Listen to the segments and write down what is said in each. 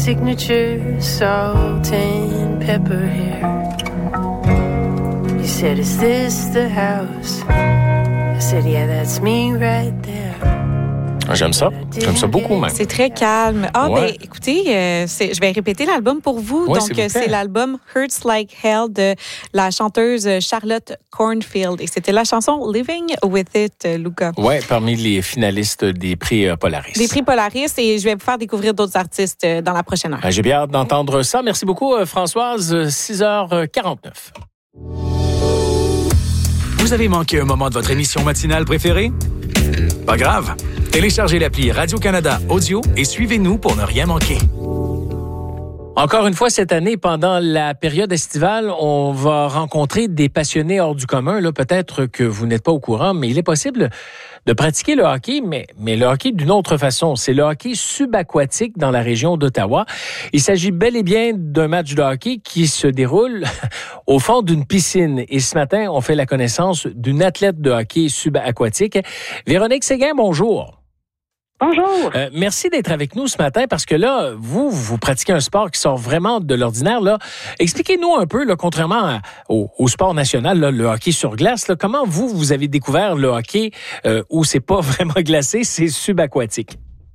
signature, salt and pepper here. He said, is this the house? I said, yeah, that's me right there. J'aime ça beaucoup même. C'est très calme. Écoutez, je vais répéter l'album pour vous. Ouais, donc, c'est l'album Hurts Like Hell de la chanteuse Charlotte Cornfield. Et c'était la chanson Living With It, Luca. Oui, parmi les finalistes des prix Polaris. Des prix Polaris, et je vais vous faire découvrir d'autres artistes dans la prochaine heure. J'ai bien hâte d'entendre ça. Merci beaucoup, Françoise. 6h49. Vous avez manqué un moment de votre émission matinale préférée? Pas grave. Téléchargez l'appli Radio-Canada Audio et suivez-nous pour ne rien manquer. Encore une fois, cette année, pendant la période estivale, on va rencontrer des passionnés hors du commun. Là, peut-être que vous n'êtes pas au courant, mais il est possible de pratiquer le hockey, mais le hockey d'une autre façon. C'est le hockey subaquatique dans la région d'Ottawa. Il s'agit bel et bien d'un match de hockey qui se déroule au fond d'une piscine. Et ce matin, on fait la connaissance d'une athlète de hockey subaquatique. Véronique Séguin, bonjour. Bonjour. Merci d'être avec nous ce matin parce que là, vous pratiquez un sport qui sort vraiment de l'ordinaire. Là. Expliquez-nous un peu, là, contrairement au sport national, là, le hockey sur glace, là, comment vous avez découvert le hockey où c'est pas vraiment glacé, c'est subaquatique?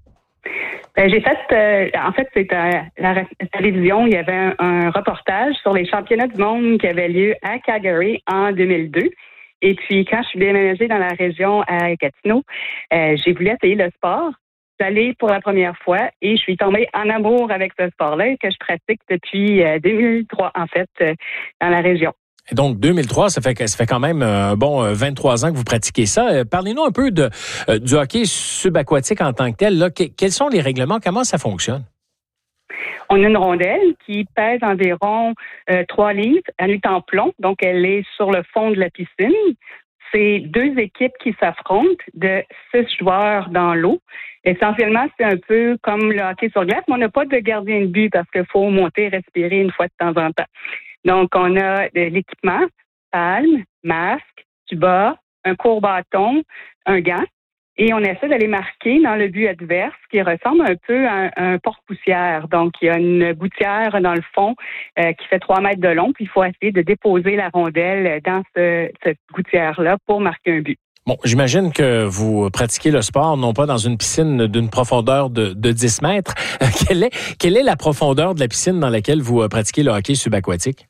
J'ai fait, en fait, c'est à la télévision, il y avait un reportage sur les championnats du monde qui avaient lieu à Calgary en 2002. Et puis, quand je suis déménagée dans la région à Gatineau, j'ai voulu essayer le sport. J'allais pour la première fois et je suis tombée en amour avec ce sport-là que je pratique depuis 2003, en fait, dans la région. Et donc, 2003, ça fait quand même un bon 23 ans que vous pratiquez ça. Parlez-nous un peu du hockey subaquatique en tant que tel. Là. Quels sont les règlements? Comment ça fonctionne? On a une rondelle qui pèse environ 3 livres. Elle est en plomb, donc elle est sur le fond de la piscine. C'est 2 équipes qui s'affrontent de 6 joueurs dans l'eau. Essentiellement, c'est un peu comme le hockey sur glace, mais on n'a pas de gardien de but parce qu'il faut monter et respirer une fois de temps en temps. Donc, on a de l'équipement, palme, masque, tuba, un court bâton, un gant. Et on essaie d'aller marquer dans le but adverse qui ressemble un peu à un porte-poussière. Donc, il y a une gouttière dans le fond qui fait 3 mètres de long. Puis, il faut essayer de déposer la rondelle dans cette gouttière-là pour marquer un but. Bon, j'imagine que vous pratiquez le sport non pas dans une piscine d'une profondeur de 10 mètres. Quelle est la profondeur de la piscine dans laquelle vous pratiquez le hockey subaquatique?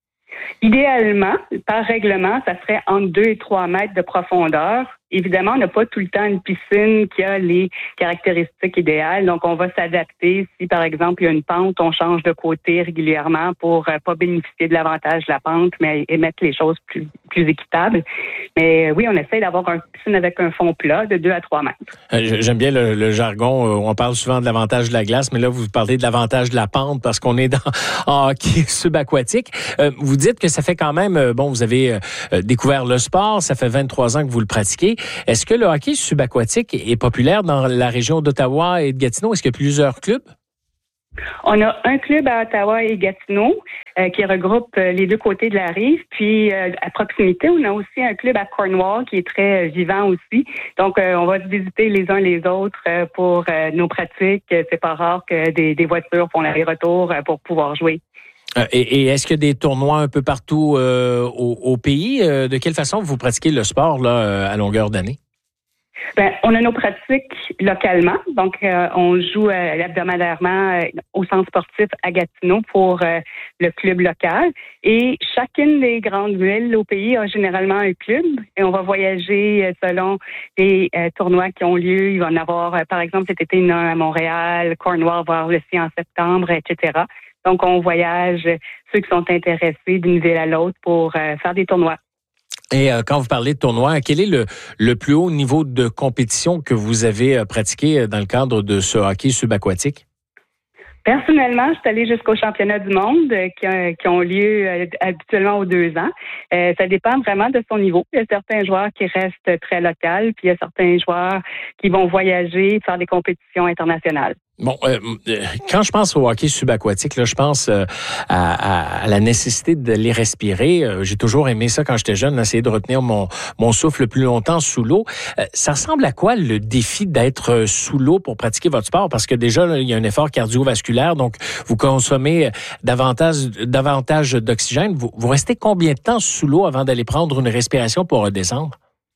Idéalement, par règlement, ça serait entre 2 et 3 mètres de profondeur. Évidemment, on n'a pas tout le temps une piscine qui a les caractéristiques idéales. Donc, on va s'adapter. Si, par exemple, il y a une pente, on change de côté régulièrement pour pas bénéficier de l'avantage de la pente, mais mettre les choses plus équitables. Mais oui, on essaie d'avoir une piscine avec un fond plat de 2 à 3 mètres. J'aime bien le jargon. On parle souvent de l'avantage de la glace, mais là, vous parlez de l'avantage de la pente parce qu'on est en hockey subaquatique. Vous dites que ça fait quand même... vous avez découvert le sport. Ça fait 23 ans que vous le pratiquez. Est-ce que le hockey subaquatique est populaire dans la région d'Ottawa et de Gatineau? Est-ce qu'il y a plusieurs clubs? On a un club à Ottawa et Gatineau qui regroupe les 2 côtés de la rive. Puis, à proximité, on a aussi un club à Cornwall qui est très vivant aussi. Donc, on va se visiter les uns les autres pour nos pratiques. C'est pas rare que des voitures font l'aller-retour pour pouvoir jouer. Et est-ce qu'il y a des tournois un peu partout au pays? De quelle façon vous pratiquez le sport là, à longueur d'année? On a nos pratiques localement. Donc, on joue hebdomadairement au centre sportif à Gatineau pour le club local. Et chacune des grandes villes au pays a généralement un club. Et on va voyager selon les tournois qui ont lieu. Il va en avoir, par exemple, cet été, il y en a un à Montréal, Cornwall va avoir le sien en septembre, etc. Donc, on voyage ceux qui sont intéressés d'une ville à l'autre pour faire des tournois. Et quand vous parlez de tournoi, quel est le plus haut niveau de compétition que vous avez pratiqué dans le cadre de ce hockey subaquatique? Personnellement, je suis allée jusqu'aux championnats du monde qui ont lieu habituellement aux 2 ans. Ça dépend vraiment de son niveau. Il y a certains joueurs qui restent très locaux, puis il y a certains joueurs qui vont voyager, faire des compétitions internationales. Bon, quand je pense au hockey subaquatique, là, je pense à la nécessité de les respirer. J'ai toujours aimé ça quand j'étais jeune, essayer de retenir mon souffle le plus longtemps sous l'eau. Ça ressemble à quoi le défi d'être sous l'eau pour pratiquer votre sport? Parce que déjà, là, il y a un effort cardiovasculaire, donc vous consommez davantage d'oxygène. Vous restez combien de temps sous l'eau avant d'aller prendre une respiration pour redescendre?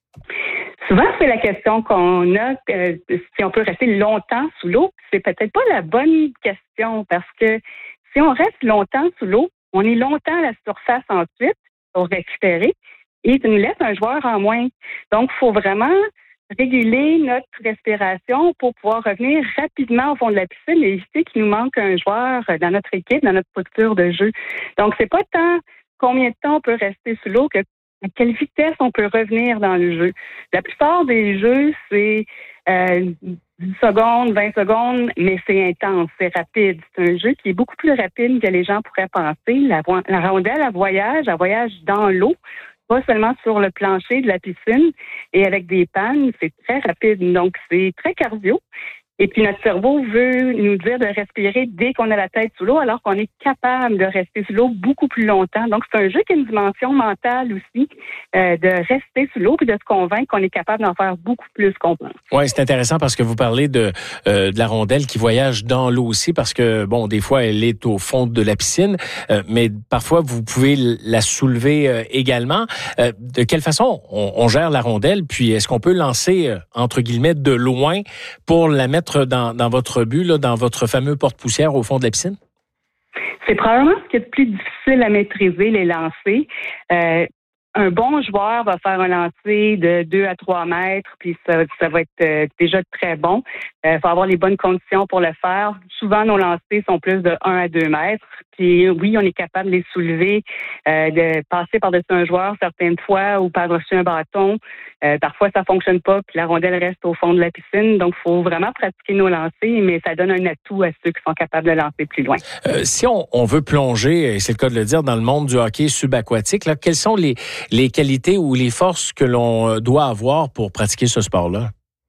Souvent, c'est la question qu'on a, si on peut rester longtemps sous l'eau. C'est peut-être pas la bonne question parce que si on reste longtemps sous l'eau, on est longtemps à la surface ensuite pour récupérer et ça nous laisse un joueur en moins. Donc, il faut vraiment réguler notre respiration pour pouvoir revenir rapidement au fond de la piscine et éviter qu'il nous manque un joueur dans notre équipe, dans notre posture de jeu. Donc, c'est pas tant combien de temps on peut rester sous l'eau que à quelle vitesse on peut revenir dans le jeu. La plupart des jeux, c'est 10 secondes, 20 secondes, mais c'est intense, c'est rapide. C'est un jeu qui est beaucoup plus rapide que les gens pourraient penser. La rondelle, elle voyage dans l'eau, pas seulement sur le plancher de la piscine et avec des pannes, c'est très rapide. Donc, c'est très cardio. Et puis, notre cerveau veut nous dire de respirer dès qu'on a la tête sous l'eau, alors qu'on est capable de rester sous l'eau beaucoup plus longtemps. Donc, c'est un jeu qui a une dimension mentale aussi, de rester sous l'eau et de se convaincre qu'on est capable d'en faire beaucoup plus qu'on pense. Oui, c'est intéressant parce que vous parlez de la rondelle qui voyage dans l'eau aussi parce que, bon, des fois, elle est au fond de la piscine, mais parfois, vous pouvez la soulever également. De quelle façon on gère la rondelle? Puis, est-ce qu'on peut lancer, entre guillemets, de loin pour la mettre dans votre but, là, dans votre fameux porte-poussière au fond de la piscine? C'est probablement ce qui est le plus difficile à maîtriser, les lancers. Un bon joueur va faire un lancer de 2 à 3 mètres, puis ça va être déjà très bon. Il faut avoir les bonnes conditions pour le faire. Souvent, nos lancers sont plus de 1 à 2 mètres. Puis oui, on est capable de les soulever, de passer par-dessus un joueur certaines fois ou par-dessus un bâton. Parfois, ça fonctionne pas, puis la rondelle reste au fond de la piscine. Donc, il faut vraiment pratiquer nos lancers, mais ça donne un atout à ceux qui sont capables de lancer plus loin. Si on veut plonger, et c'est le cas de le dire, dans le monde du hockey subaquatique, là, quelles sont les qualités ou les forces que l'on doit avoir pour pratiquer ce sport-là?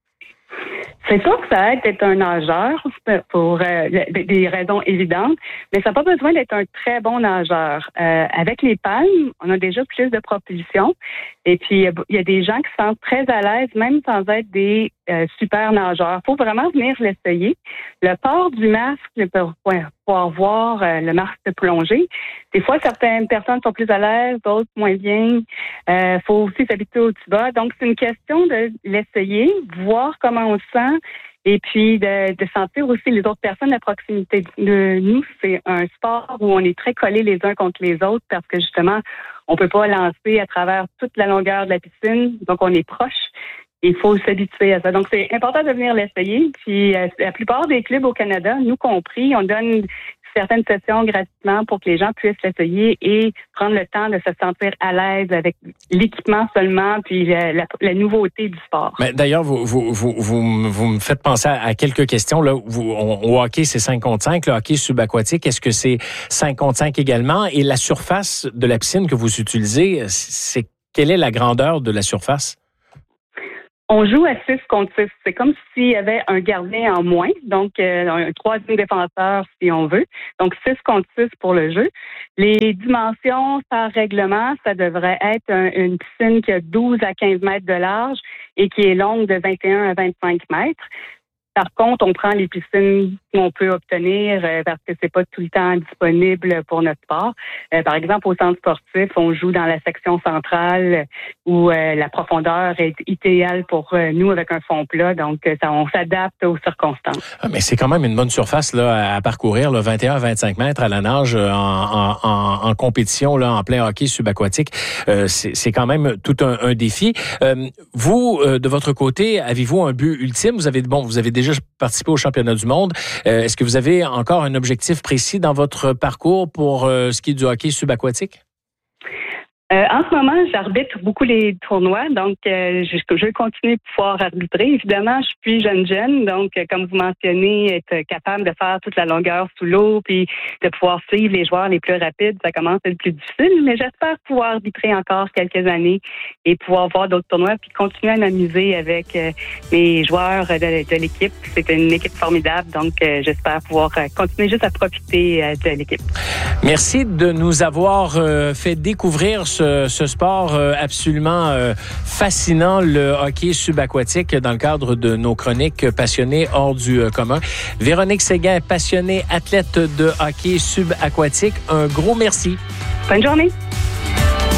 C'est sûr que ça aide d'être un nageur pour des raisons évidentes, mais ça n'a pas besoin d'être un très bon nageur. Avec les palmes, on a déjà plus de propulsion. Et puis, il y a des gens qui se sentent très à l'aise, même sans être des super nageurs. Il faut vraiment venir l'essayer. Le port du masque pour pouvoir voir le masque de plongée. Des fois, certaines personnes sont plus à l'aise, d'autres moins bien. Faut aussi s'habituer au tuba. Donc, c'est une question de l'essayer, voir comment on se sent. Et puis, de sentir aussi les autres personnes à proximité de nous. C'est un sport où on est très collés les uns contre les autres parce que, justement, on peut pas lancer à travers toute la longueur de la piscine. Donc, on est proche. Il faut s'habituer à ça. Donc, c'est important de venir l'essayer. Puis, la plupart des clubs au Canada, nous compris, on donne certaines sessions gratuitement pour que les gens puissent l'essayer et prendre le temps de se sentir à l'aise avec l'équipement seulement, puis la nouveauté du sport. Mais d'ailleurs, vous me faites penser à quelques questions. Là, au hockey, c'est 5 contre 5. Le hockey subaquatique, est-ce que c'est 5 contre 5 également? Et la surface de la piscine que vous utilisez, quelle est la grandeur de la surface? On joue à 6 contre 6. C'est comme s'il y avait un gardien en moins, donc un troisième défenseur si on veut. Donc 6 contre 6 pour le jeu. Les dimensions par règlement, ça devrait être une piscine qui a 12 à 15 mètres de large et qui est longue de 21 à 25 mètres. Par contre, on prend les piscines qu'on peut obtenir parce que c'est pas tout le temps disponible pour notre sport. Par exemple, au centre sportif, on joue dans la section centrale où la profondeur est idéale pour nous avec un fond plat. Donc, on s'adapte aux circonstances. Mais c'est quand même une bonne surface là à parcourir, là, 21 à 25 mètres à la nage en compétition là en plein hockey subaquatique. C'est quand même tout un défi. Vous, de votre côté, avez-vous un but ultime? Vous avez déjà participé au championnat du monde. Est-ce que vous avez encore un objectif précis dans votre parcours pour ce qui est du hockey subaquatique? En ce moment, j'arbitre beaucoup les tournois, donc je vais continuer de pouvoir arbitrer. Évidemment, je suis jeune, donc comme vous mentionnez, être capable de faire toute la longueur sous l'eau, puis de pouvoir suivre les joueurs les plus rapides, ça commence à être plus difficile, mais j'espère pouvoir arbitrer encore quelques années et pouvoir voir d'autres tournois, puis continuer à m'amuser avec les joueurs de l'équipe. C'est une équipe formidable, donc j'espère pouvoir continuer juste à profiter de l'équipe. Merci de nous avoir fait découvrir ce sport absolument fascinant, le hockey subaquatique, dans le cadre de nos chroniques passionnées hors du commun. Véronique Séguin, passionnée athlète de hockey subaquatique, un gros merci. Bonne journée.